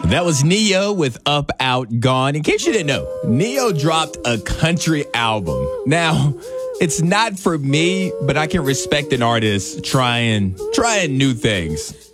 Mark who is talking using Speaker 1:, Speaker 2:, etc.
Speaker 1: That was Neo with Up, Out, Gone. In case you didn't know, Neo dropped a country album. Now, it's not for me, but I can respect an artist trying new things.